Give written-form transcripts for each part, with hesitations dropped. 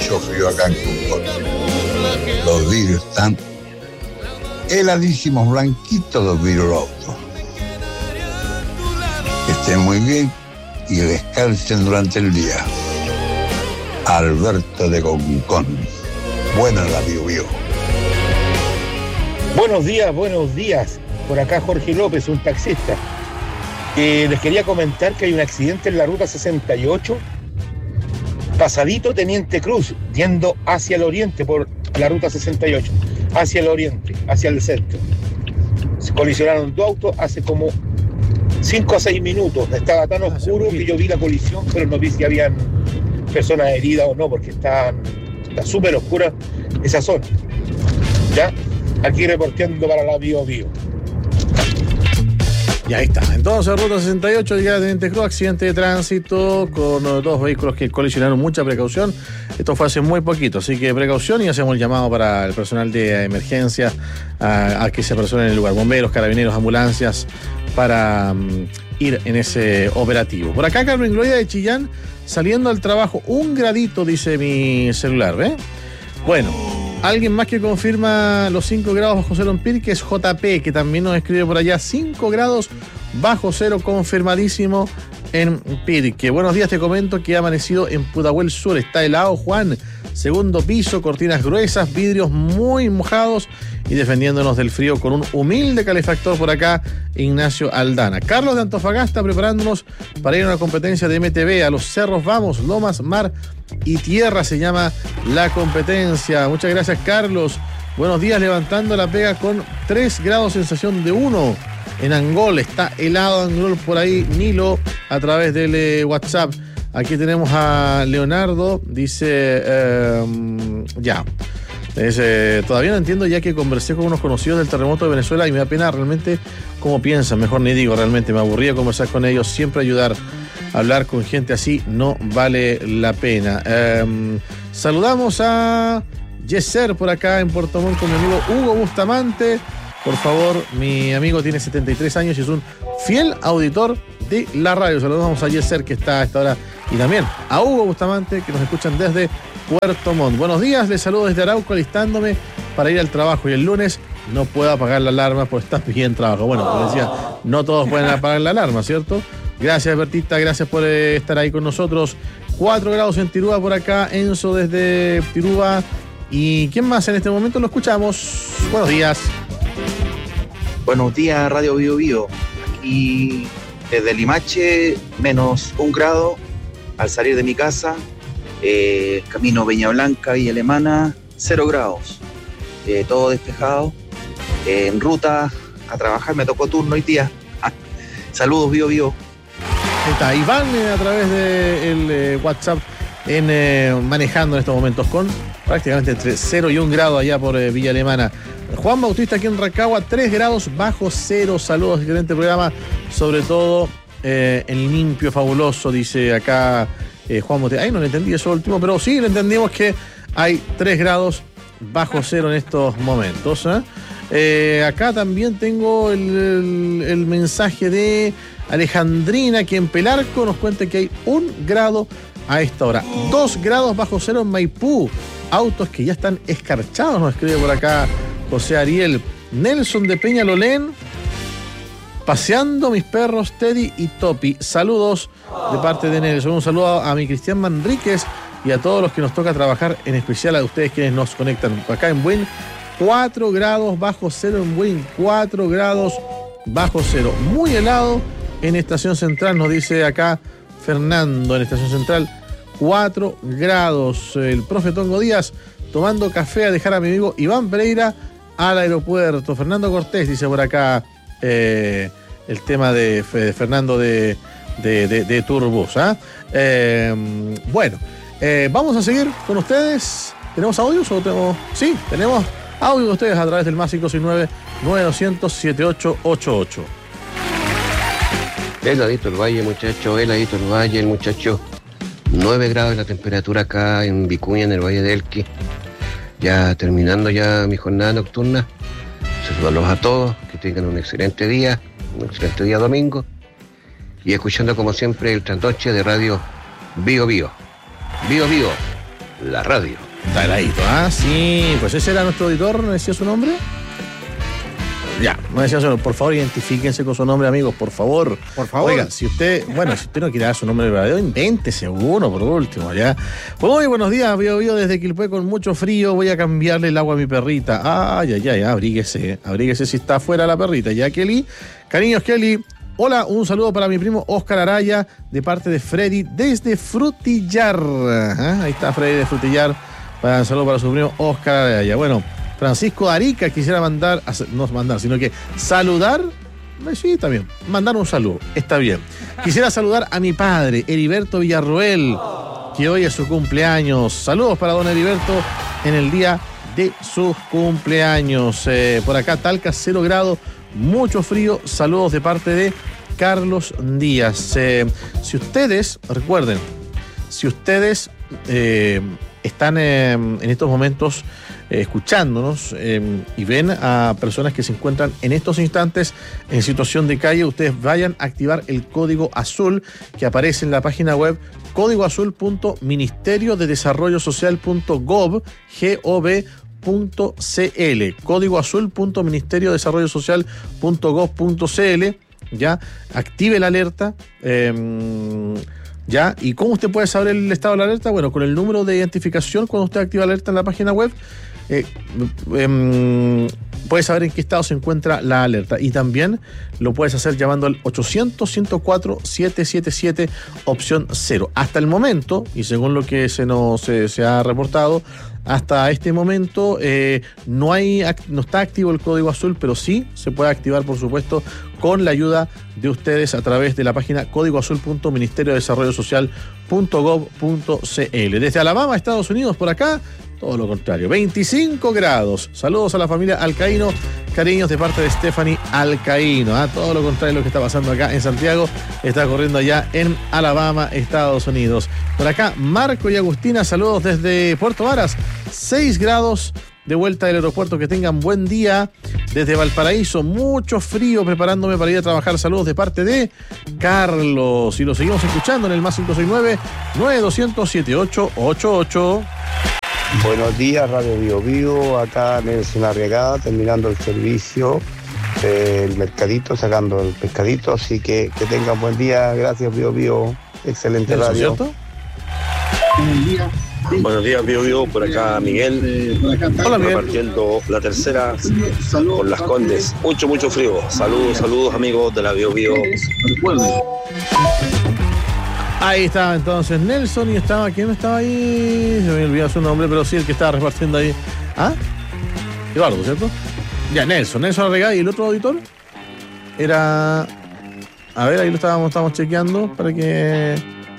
mucho frío acá en Concón. Los vidrios están heladísimos, blanquitos los vidrios del auto. Que estén muy bien y descansen durante el día. Alberto de Concón. Buena la Bio. Buenos días. Por acá Jorge López, un taxista. Les quería comentar que hay un accidente en la ruta 68, pasadito Teniente Cruz, yendo hacia el oriente por la ruta 68, hacia el oriente, hacia el centro. Se colisionaron dos autos hace como 5 a 6 minutos. Estaba tan oscuro que yo vi la colisión, pero no vi si habían personas heridas o no, porque está súper oscura esa zona. ¿Ya? Aquí reporteando para la Bio. Y ahí está. Entonces, ruta 68, llegada de Teniente Cruz, accidente de tránsito con dos vehículos que colisionaron. Mucha precaución. Esto fue hace muy poquito, así que precaución, y hacemos el llamado para el personal de emergencia a que se apersonen en el lugar. Bomberos, carabineros, ambulancias, para ir en ese operativo. Por acá, Carmen Gloria de Chillán, saliendo al trabajo. 1 gradito, dice mi celular, ¿ve? Bueno, alguien más que confirma los 5 grados bajo cero en Pirque es JP, que también nos escribe por allá. 5 grados bajo cero confirmadísimo en Pirque. Buenos días, te comento que ha amanecido en Pudahuel Sur. Está helado, Juan. Segundo piso, cortinas gruesas, vidrios muy mojados y defendiéndonos del frío con un humilde calefactor por acá, Ignacio Aldana. Carlos de Antofagasta, preparándonos para ir a una competencia de MTV. A los cerros vamos, lomas, mar y tierra se llama la competencia. Muchas gracias, Carlos. Buenos días, levantando la pega con 3 grados, sensación de 1 en Angol. Está helado Angol por ahí, Nilo, a través del WhatsApp. Aquí tenemos a Leonardo, dice, todavía no entiendo, ya que conversé con unos conocidos del terremoto de Venezuela y me da pena realmente cómo piensan. Mejor ni digo, realmente me aburría conversar con ellos, siempre ayudar. Hablar con gente así no vale la pena. Saludamos a Yeser por acá en Puerto Montt con mi amigo Hugo Bustamante. Por favor, mi amigo tiene 73 años y es un fiel auditor de la radio. Saludamos a Yeser, que está a esta hora, y también a Hugo Bustamante, que nos escuchan desde Puerto Montt. Buenos días, les saludo desde Arauco, alistándome para ir al trabajo, y el lunes no puedo apagar la alarma por estar bien trabajo. Bueno, como decía, no todos pueden apagar la alarma, ¿cierto? Gracias, Bertita, gracias por estar ahí con nosotros. 4 grados en Tirúa por acá, Enzo desde Tirúa. ¿Y quién más en este momento? Lo escuchamos. Buenos días. Buenos días, Radio Bio. Aquí desde Limache, menos 1 grado al salir de mi casa. Camino Peña Blanca y Alemana, 0 grados. Todo despejado. En ruta a trabajar, me tocó turno hoy día. Saludos, Bio. Ahí está Iván a través del WhatsApp manejando en estos momentos con prácticamente entre 0 y 1 grado allá por Villa Alemana. Juan Bautista aquí en Rancagua, 3 grados bajo cero. Saludos, excelente programa, sobre todo en limpio, fabuloso, dice acá Juan Bautista. Ay, no le entendí eso último, pero sí le entendimos que hay 3 grados bajo cero en estos momentos. Acá también tengo el mensaje de Alejandrina, que en Pelarco nos cuenta que hay 1 grado a esta hora. 2 grados bajo cero en Maipú. Autos que ya están escarchados, nos escribe por acá José Ariel. Nelson de Peñalolén, paseando mis perros Teddy y Topi. Saludos de parte de Nelson. Un saludo a mi Cristian Manríquez y a todos los que nos toca trabajar, en especial a ustedes quienes nos conectan acá en Buin. 4 grados bajo cero en Buin, 4 grados bajo cero. Muy helado en Estación Central, nos dice acá Fernando, en Estación Central, 4 grados. El profe Tongo Díaz tomando café a dejar a mi amigo Iván Pereira al aeropuerto. Fernando Cortés dice por acá el tema de Fernando de Turbus. Bueno, vamos a seguir con ustedes. ¿Tenemos audios o tenemos? Sí, tenemos audio de ustedes a través del más 569-9200-7888. Heladito el valle, muchacho, heladito el valle, el muchacho. 9 grados la temperatura acá en Vicuña, en el Valle de Elqui. Ya terminando ya mi jornada nocturna. Saludos a todos, que tengan un excelente día domingo. Y escuchando como siempre el trasnoche de Radio Bio. la radio. Está heladito, ¿ah? Sí, pues ese era nuestro auditor, ¿no decía su nombre? Ya, no decía su nombre. Por favor, identifíquense con su nombre, amigos, por favor. Por favor. Oiga, si usted no quiere dar su nombre verdadero, invéntese uno, por último, ya. Muy buenos días, Bio desde Quilpué con mucho frío. Voy a cambiarle el agua a mi perrita. Ay, abríguese si está afuera la perrita. Ya, Kelly. Cariños, Kelly. Hola, un saludo para mi primo Oscar Araya, de parte de Freddy, desde Frutillar. Ahí está Freddy de Frutillar. Un saludo para su primo Oscar Araya. Bueno, Francisco Arica quisiera sino que saludar. Sí, también. Mandar un saludo, está bien. Quisiera saludar a mi padre, Heriberto Villarroel, que hoy es su cumpleaños. Saludos para don Heriberto en el día de sus cumpleaños. Por acá, Talca, 0 grados, mucho frío. Saludos de parte de Carlos Díaz. Si ustedes, recuerden, están en estos momentos escuchándonos y ven a personas que se encuentran en estos instantes en situación de calle, ustedes vayan a activar el código azul que aparece en la página web códigoazul.ministeriodedesarrollosocial.gov códigoazul.ministeriodesarrollosocial.gov.cl. Ya, active la alerta. ¿Ya? ¿Y cómo usted puede saber el estado de la alerta? Bueno, con el número de identificación, cuando usted activa la alerta en la página web, puede saber en qué estado se encuentra la alerta. Y también lo puedes hacer llamando al 800-104-777, opción 0. Hasta el momento, y según lo que se ha reportado, hasta este momento no está activo el código azul, pero sí se puede activar, por supuesto, con la ayuda de ustedes a través de la página códigoazul.ministeriodesarrollosocial.gov.cl. Desde Alabama, Estados Unidos, por acá, todo lo contrario, 25 grados. Saludos a la familia Alcaíno, cariños de parte de Stephanie Alcaíno. Todo lo contrario de lo que está pasando acá en Santiago, está ocurriendo allá en Alabama, Estados Unidos. Por acá, Marco y Agustina, saludos desde Puerto Varas, 6 grados. De vuelta del aeropuerto, que tengan buen día. Desde Valparaíso, mucho frío, preparándome para ir a trabajar. Saludos de parte de Carlos. Y lo seguimos escuchando en el más 569-9200-7888. Buenos días, Radio Bio Bio. Acá Nelson Arriagada, terminando el servicio del mercadito, sacando el pescadito. Así que tengan buen día. Gracias, Bio Bio. Excelente radio. ¿Cierto? Buenos días, Bio Bio, por acá Miguel. Hola, Miguel. Repartiendo la tercera con Las Condes. Mucho frío. Saludos amigos de la Bio Bio. Ahí estaba entonces Nelson y ¿quién estaba ahí? Se me olvidó su nombre, pero sí el que estaba repartiendo ahí. Eduardo, ¿cierto? Ya, Nelson Arregada. ¿Y el otro auditor? Era... A ver, ahí lo estábamos chequeando para que...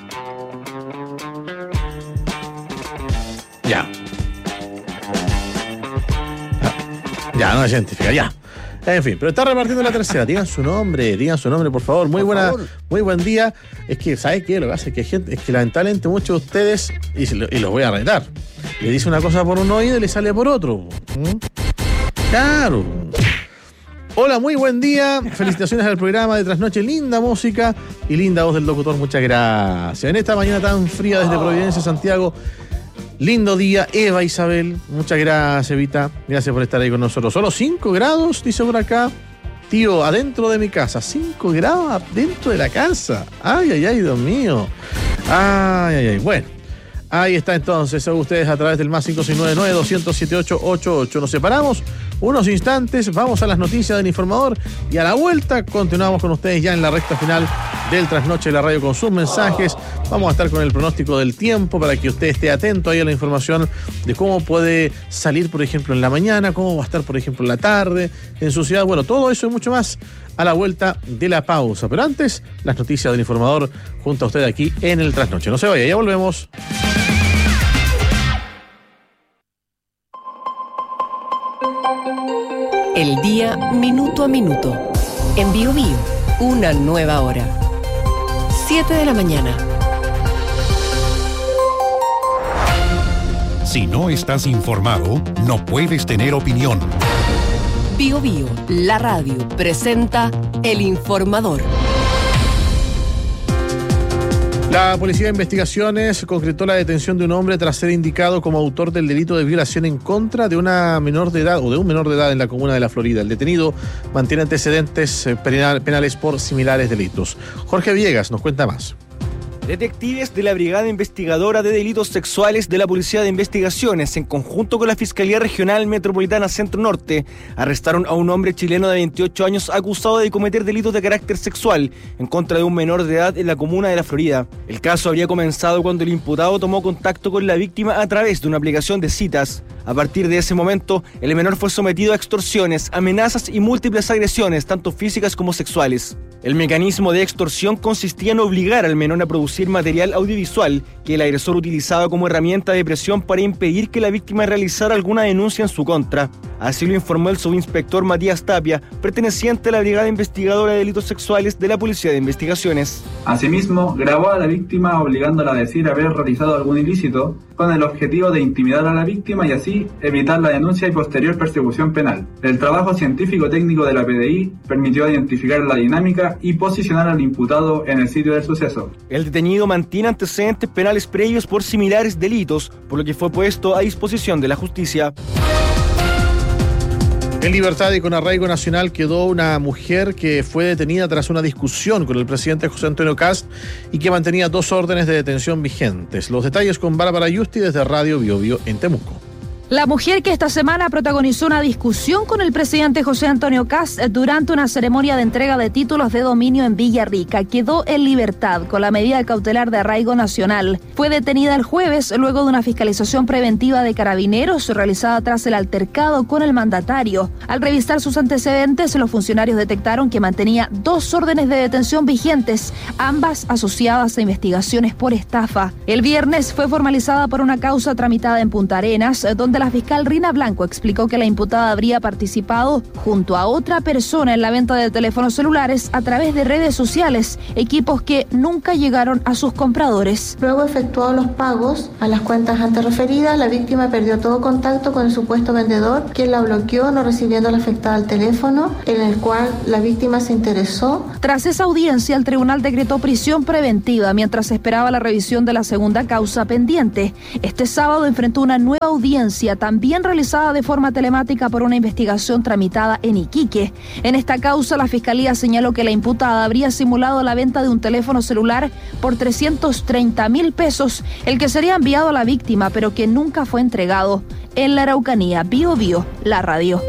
Ya, no se identifica, ya. En fin, pero está repartiendo la tercera. Digan su nombre, por favor. Muy buen día. Es que, ¿sabes qué? Lo que hace es que lamentablemente muchos de ustedes, y los voy a retar, le dice una cosa por un oído y le sale por otro. Claro. Hola, muy buen día. Felicitaciones al programa de Trasnoche. Linda música y linda voz del locutor. Muchas gracias. En esta mañana tan fría desde Providencia, Santiago. Lindo día, Eva Isabel. Muchas gracias, Evita. Gracias por estar ahí con nosotros. Solo 5 grados, dice por acá. Tío, adentro de mi casa. 5 grados adentro de la casa. Ay, Dios mío. Ay. Bueno, ahí está entonces. Ustedes a través del más 569-9200-7888. Nos separamos unos instantes. Vamos a las noticias del informador. Y a la vuelta continuamos con ustedes ya en la recta final del Trasnoche de la Radio con sus mensajes. Vamos a estar con el pronóstico del tiempo para que usted esté atento ahí a la información de cómo puede salir, por ejemplo, en la mañana, cómo va a estar, por ejemplo, en la tarde, en su ciudad. Bueno, todo eso y mucho más a la vuelta de la pausa. Pero antes, las noticias del informador junto a usted aquí en el Trasnoche. No se vaya, ya volvemos. El día minuto a minuto. En Bio Bio, una nueva hora. 7 de la mañana. Si no estás informado, no puedes tener opinión. Bio Bio, la radio, presenta El Informador. La Policía de Investigaciones concretó la detención de un hombre tras ser indicado como autor del delito de violación en contra de una menor de edad o de un menor de edad en la comuna de La Florida. El detenido mantiene antecedentes penales por similares delitos. Jorge Villegas nos cuenta más. Detectives de la Brigada Investigadora de Delitos Sexuales de la Policía de Investigaciones, en conjunto con la Fiscalía Regional Metropolitana Centro Norte, arrestaron a un hombre chileno de 28 años acusado de cometer delitos de carácter sexual en contra de un menor de edad en la comuna de La Florida. El caso habría comenzado cuando el imputado tomó contacto con la víctima a través de una aplicación de citas. A partir de ese momento, el menor fue sometido a extorsiones, amenazas y múltiples agresiones, tanto físicas como sexuales. El mecanismo de extorsión consistía en obligar al menor a producir material audiovisual que el agresor utilizaba como herramienta de presión para impedir que la víctima realizara alguna denuncia en su contra. Así lo informó el subinspector Matías Tapia, perteneciente a la Brigada Investigadora de Delitos Sexuales de la Policía de Investigaciones. Asimismo, grabó a la víctima obligándola a decir haber realizado algún ilícito con el objetivo de intimidar a la víctima y así evitar la denuncia y posterior persecución penal. El trabajo científico-técnico de la PDI permitió identificar la dinámica y posicionar al imputado en el sitio del suceso. El detenido mantiene antecedentes penales previos por similares delitos, por lo que fue puesto a disposición de la justicia. En libertad y con arraigo nacional quedó una mujer que fue detenida tras una discusión con el presidente José Antonio Kast y que mantenía 2 órdenes de detención vigentes. Los detalles con Bárbara Yusti desde Radio Bio Bio en Temuco. La mujer que esta semana protagonizó una discusión con el presidente José Antonio Kast durante una ceremonia de entrega de títulos de dominio en Villarrica quedó en libertad con la medida cautelar de arraigo nacional. Fue detenida el jueves luego de una fiscalización preventiva de carabineros realizada tras el altercado con el mandatario. Al revisar sus antecedentes, los funcionarios detectaron que mantenía 2 órdenes de detención vigentes, ambas asociadas a investigaciones por estafa. El viernes fue formalizada por una causa tramitada en Punta Arenas, donde la fiscal Rina Blanco explicó que la imputada habría participado junto a otra persona en la venta de teléfonos celulares a través de redes sociales, equipos que nunca llegaron a sus compradores. Luego efectuado los pagos a las cuentas antes referidas, la víctima perdió todo contacto con el supuesto vendedor, quien la bloqueó, no recibiendo a la afectada el teléfono, en el cual la víctima se interesó. Tras esa audiencia, el tribunal decretó prisión preventiva mientras esperaba la revisión de la segunda causa pendiente. Este sábado enfrentó una nueva audiencia también realizada de forma telemática por una investigación tramitada en Iquique. En esta causa, la Fiscalía señaló que la imputada habría simulado la venta de un teléfono celular por 330.000 pesos, el que sería enviado a la víctima, pero que nunca fue entregado. En la Araucanía, Bio Bio, la radio.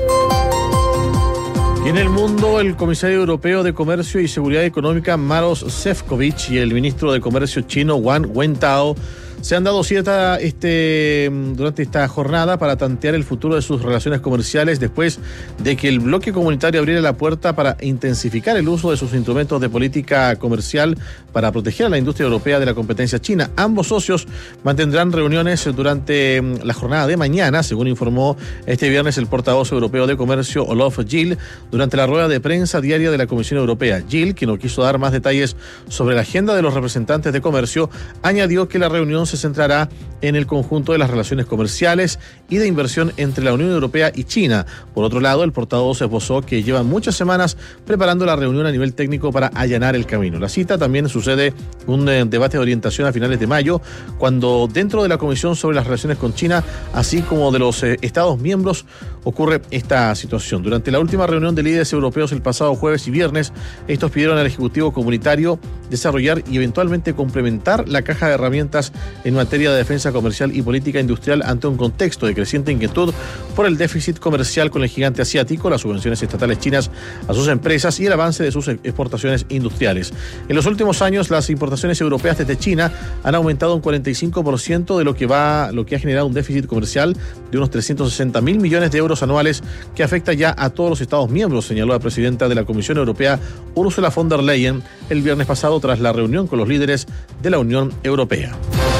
Y en el mundo, el comisario europeo de Comercio y Seguridad Económica, Maros Šefčovič, y el ministro de Comercio chino, Wang Wentao, se han dado cita durante esta jornada para tantear el futuro de sus relaciones comerciales después de que el bloque comunitario abriera la puerta para intensificar el uso de sus instrumentos de política comercial para proteger a la industria europea de la competencia china. Ambos socios mantendrán reuniones durante la jornada de mañana, según informó este viernes el portavoz europeo de Comercio, Olof Gil, durante la rueda de prensa diaria de la Comisión Europea. Gil, que no quiso dar más detalles sobre la agenda de los representantes de comercio, añadió que la reunión se centrará en el conjunto de las relaciones comerciales y de inversión entre la Unión Europea y China. Por otro lado, el portavoz esbozó que llevan muchas semanas preparando la reunión a nivel técnico para allanar el camino. La cita también sucede un debate de orientación a finales de mayo, cuando dentro de la Comisión sobre las relaciones con China, así como de los Estados miembros, ocurre esta situación. Durante la última reunión de líderes europeos el pasado jueves y viernes, estos pidieron al Ejecutivo Comunitario desarrollar y eventualmente complementar la caja de herramientas en materia de defensa comercial y política industrial ante un contexto de creciente inquietud por el déficit comercial con el gigante asiático, las subvenciones estatales chinas a sus empresas y el avance de sus exportaciones industriales. En los últimos años, las importaciones europeas desde China han aumentado un 45% de lo que ha generado un déficit comercial de unos 360.000 millones de euros anuales que afecta ya a todos los Estados miembros, señaló la presidenta de la Comisión Europea, Ursula von der Leyen, el viernes pasado tras la reunión con los líderes de la Unión Europea.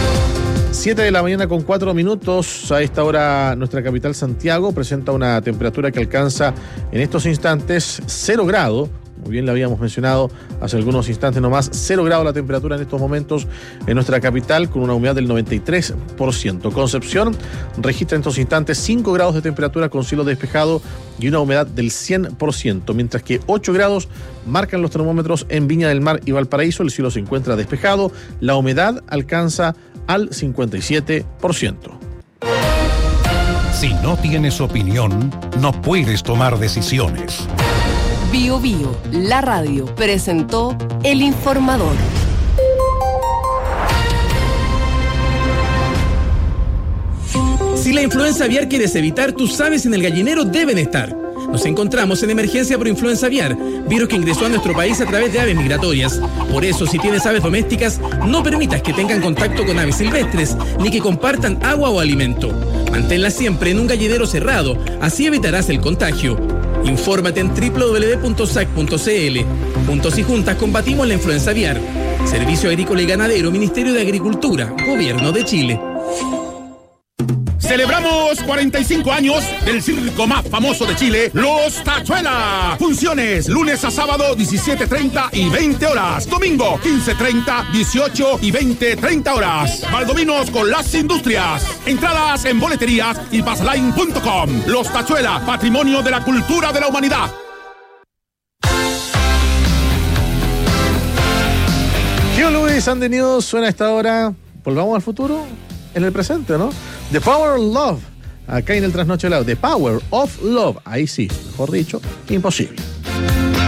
7:04 a.m. A esta hora nuestra capital Santiago presenta una temperatura que alcanza en estos instantes 0 grados, Muy bien, le habíamos mencionado hace algunos instantes nomás, 0 grados la temperatura en estos momentos en nuestra capital, con una humedad del 93%. Concepción registra en estos instantes 5 grados de temperatura con cielo despejado y una humedad del 100%, mientras que 8 grados marcan los termómetros en Viña del Mar y Valparaíso. El cielo se encuentra despejado, la humedad alcanza al 57%. Si no tienes opinión, no puedes tomar decisiones. Bio Bio, la radio, presentó El Informador. Si la influenza aviar quieres evitar, tus aves en el gallinero deben estar. Nos encontramos en emergencia por influenza aviar, virus que ingresó a nuestro país a través de aves migratorias. Por eso, si tienes aves domésticas, no permitas que tengan contacto con aves silvestres, ni que compartan agua o alimento. Manténlas siempre en un gallinero cerrado, así evitarás el contagio. Infórmate en www.sac.cl. Juntos y juntas combatimos la influenza aviar. Servicio Agrícola y Ganadero, Ministerio de Agricultura, Gobierno de Chile. Celebramos 45 años del circo más famoso de Chile, Los Tachuela. Funciones lunes a sábado 17:30 y 20 horas. Domingo 15:30, 18 y 20:30 horas. Valdominos con las industrias. Entradas en boleterías y pasline.com. Los Tachuela, patrimonio de la cultura de la humanidad. Hugh Lewis and the News suena a esta hora. Volvamos al futuro en el presente, ¿no? The Power of Love, acá en el Trasnoche Lado. The Power of Love, ahí sí, mejor dicho, imposible.